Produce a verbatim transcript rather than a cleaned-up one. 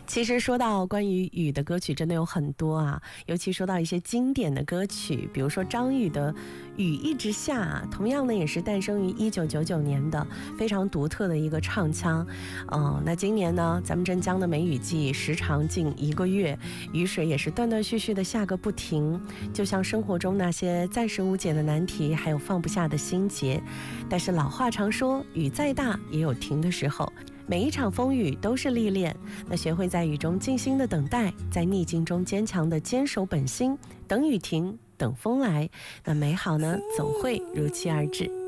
其实说到关于雨的歌曲真的有很多啊，尤其说到一些经典的歌曲，比如说张宇的《雨一直下》，同样呢也是诞生于一九九九年的，非常独特的一个唱腔。哦，那今年呢，咱们镇江的梅雨季时长近一个月，雨水也是断断续续的下个不停，就像生活中那些暂时无解的难题，还有放不下的心结。但是老话常说，雨再大也有停的时候。每一场风雨都是历练，那学会在雨中静心的等待，在逆境中坚强的坚守本心，等雨停，等风来，那美好呢总会如期而至。